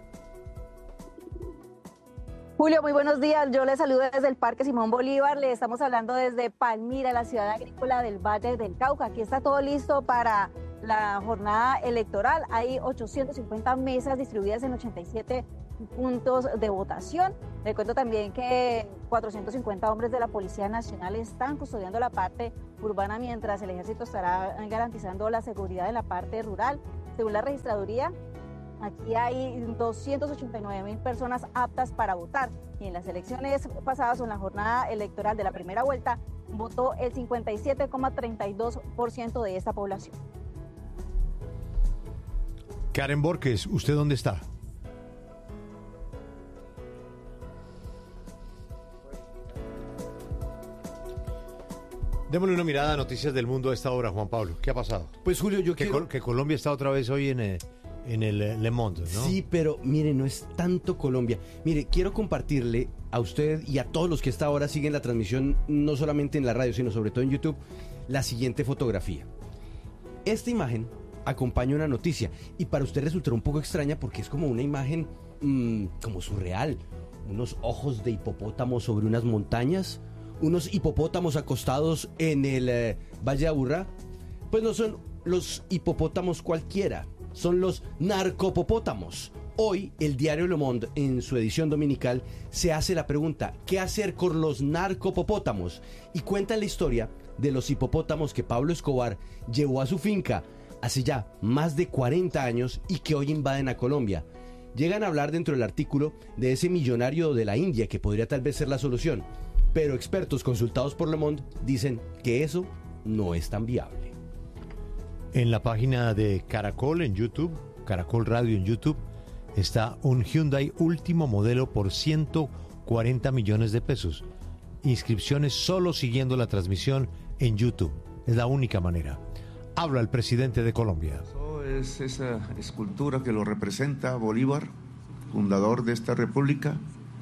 Julio, muy buenos días. Yo les saludo desde el Parque Simón Bolívar. Le estamos hablando desde Palmira, la ciudad agrícola del Valle del Cauca. Aquí está todo listo para la jornada electoral. Hay ochocientas cincuenta mesas distribuidas en ochenta y siete puntos de votación. Le cuento también que cuatrocientos cincuenta hombres de la Policía Nacional están custodiando la parte urbana mientras el ejército estará garantizando la seguridad en la parte rural. Según la registraduría, aquí hay doscientas ochenta y nueve mil personas aptas para votar y en las elecciones pasadas o en la jornada electoral de la primera vuelta votó el cincuenta y siete coma treinta y dos por ciento de esta población. Karen Borges, ¿usted dónde está? Démosle una mirada a noticias del mundo a esta hora, Juan Pablo. ¿Qué ha pasado? Pues Julio, yo que, quiero... Col- que Colombia está otra vez hoy en... Eh... en el Le Monde, ¿no? Sí, pero mire, no es tanto Colombia. Mire, quiero compartirle a usted y a todos los que hasta ahora siguen la transmisión, no solamente en la radio, sino sobre todo en YouTube, la siguiente fotografía. Esta imagen acompaña una noticia y para usted resultará un poco extraña porque es como una imagen mmm, como surreal. Unos ojos de hipopótamo sobre unas montañas, unos hipopótamos acostados en el eh, Valle de Aburrá. Pues no son los hipopótamos cualquiera. Son los narcopopótamos. Hoy el diario Le Monde, en su edición dominical, se hace la pregunta: ¿qué hacer con los narcopopótamos? Y cuenta la historia de los hipopótamos que Pablo Escobar llevó a su finca hace ya más de cuarenta años y que hoy invaden a Colombia. Llegan a hablar dentro del artículo de ese millonario de la India que podría tal vez ser la solución, pero expertos consultados por Le Monde dicen que eso no es tan viable. En la página de Caracol en YouTube, Caracol Radio en YouTube, está un Hyundai último modelo por ciento cuarenta millones de pesos. Inscripciones solo siguiendo la transmisión en YouTube. Es la única manera. Habla el presidente de Colombia. Es esa escultura que lo representa Bolívar, fundador de esta república,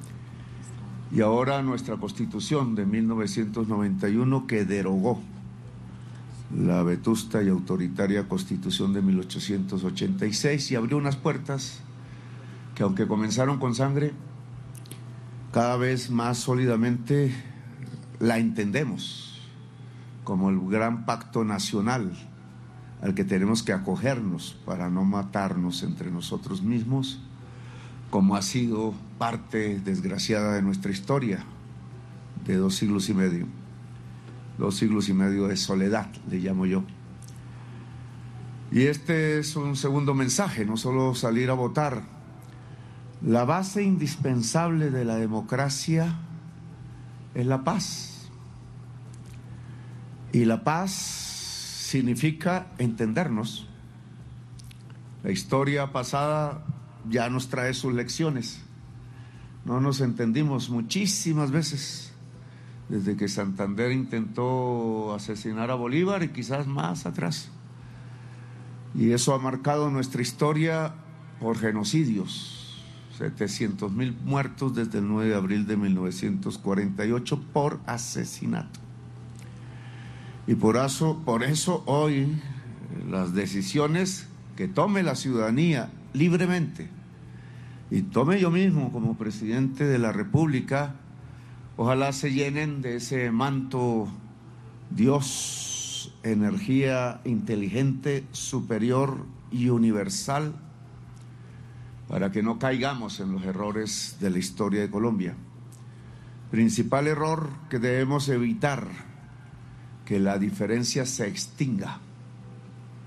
y ahora nuestra Constitución de mil novecientos noventa y uno que derogó la vetusta y autoritaria Constitución de mil ochocientos ochenta y seis y abrió unas puertas que, aunque comenzaron con sangre, cada vez más sólidamente la entendemos como el gran pacto nacional al que tenemos que acogernos para no matarnos entre nosotros mismos, como ha sido parte desgraciada de nuestra historia de dos siglos y medio. Dos siglos y medio de soledad, le llamo yo. Y este es un segundo mensaje, no solo salir a votar. La base indispensable de la democracia es la paz. Y la paz significa entendernos. La historia pasada ya nos trae sus lecciones. No nos entendimos muchísimas veces, desde que Santander intentó asesinar a Bolívar y quizás más atrás. Y eso ha marcado nuestra historia por genocidios. setecientos mil muertos desde el nueve de abril de mil novecientos cuarenta y ocho por asesinato. Y por eso, por eso hoy las decisiones que tome la ciudadanía libremente y tome yo mismo como presidente de la República, ojalá se llenen de ese manto Dios, energía inteligente, superior y universal, para que no caigamos en los errores de la historia de Colombia. Principal error que debemos evitar: que la diferencia se extinga.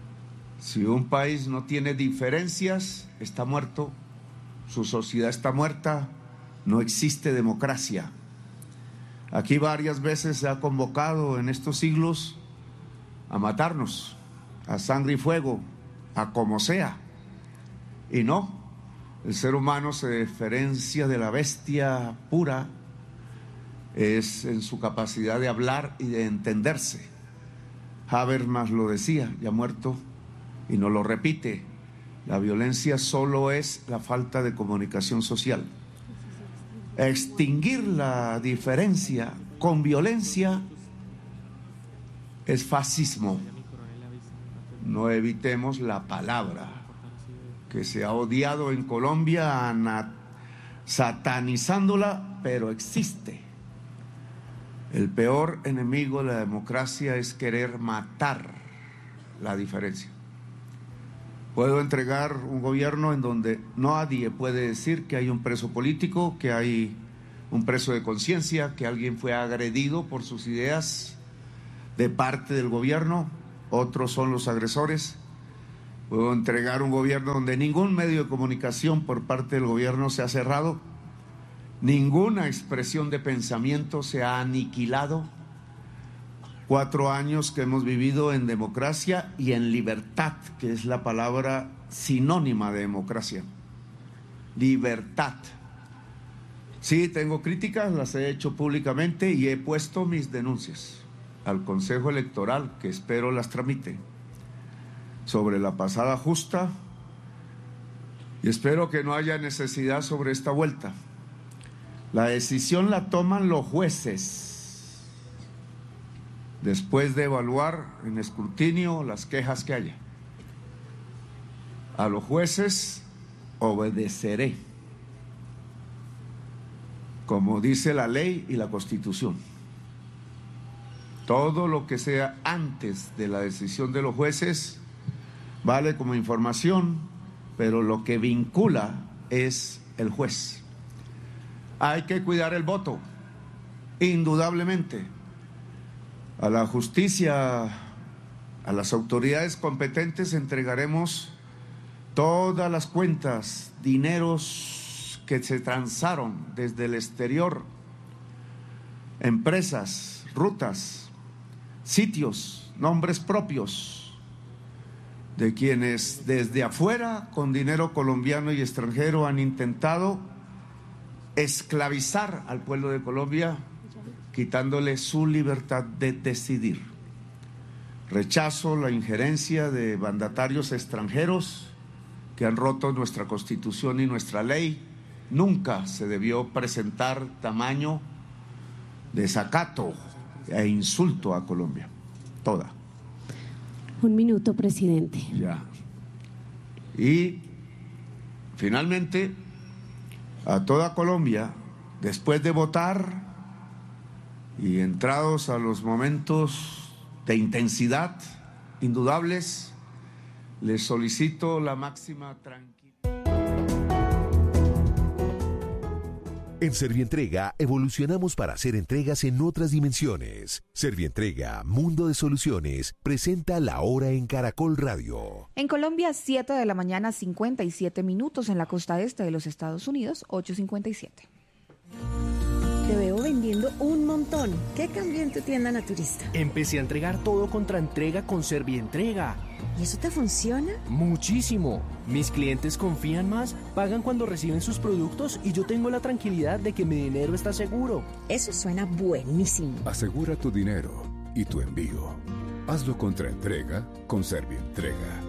Si un país no tiene diferencias, está muerto, su sociedad está muerta, no existe democracia. Aquí varias veces se ha convocado en estos siglos a matarnos, a sangre y fuego, a como sea. Y no, el ser humano se diferencia de la bestia pura, es en su capacidad de hablar y de entenderse. Habermas lo decía, ya muerto, y no lo repite. La violencia solo es la falta de comunicación social. Extinguir la diferencia con violencia es fascismo. No evitemos la palabra que se ha odiado en Colombia, satanizándola, pero existe. El peor enemigo de la democracia es querer matar la diferencia. Puedo entregar un gobierno en donde nadie puede decir que hay un preso político, que hay un preso de conciencia, que alguien fue agredido por sus ideas de parte del gobierno, otros son los agresores. Puedo entregar un gobierno donde ningún medio de comunicación por parte del gobierno se ha cerrado, ninguna expresión de pensamiento se ha aniquilado. Cuatro años que hemos vivido en democracia y en libertad, que es la palabra sinónima de democracia. Libertad. Sí, tengo críticas, las he hecho públicamente y he puesto mis denuncias al Consejo Electoral, que espero las tramite, sobre la pasada justa, y espero que no haya necesidad sobre esta vuelta. La decisión la toman los jueces, después de evaluar en escrutinio las quejas que haya. A los jueces obedeceré, como dice la ley y la Constitución. Todo lo que sea antes de la decisión de los jueces vale como información, pero lo que vincula es el juez. Hay que cuidar el voto, indudablemente. A la justicia, a las autoridades competentes entregaremos todas las cuentas, dineros que se transaron desde el exterior, empresas, rutas, sitios, nombres propios de quienes desde afuera con dinero colombiano y extranjero han intentado esclavizar al pueblo de Colombia, quitándole su libertad de decidir. Rechazo la injerencia de mandatarios extranjeros que han roto nuestra Constitución y nuestra ley. Nunca se debió presentar tamaño desacato e insulto a Colombia. Toda. Un minuto, presidente. Ya. Y finalmente, a toda Colombia, después de votar y entrados a los momentos de intensidad indudables, les solicito la máxima tranquilidad. En Servientrega evolucionamos para hacer entregas en otras dimensiones. Servientrega, Mundo de Soluciones, presenta La Hora en Caracol Radio. En Colombia, siete de la mañana, cincuenta y siete minutos. En la costa este de los Estados Unidos, ocho cincuenta y siete. Te veo vendiendo un montón. ¿Qué cambió en tu tienda naturista? Empecé a entregar todo contra entrega con Servientrega. ¿Y eso te funciona? Muchísimo. Mis clientes confían más, pagan cuando reciben sus productos y yo tengo la tranquilidad de que mi dinero está seguro. Eso suena buenísimo. Asegura tu dinero y tu envío. Hazlo contra entrega con Servientrega.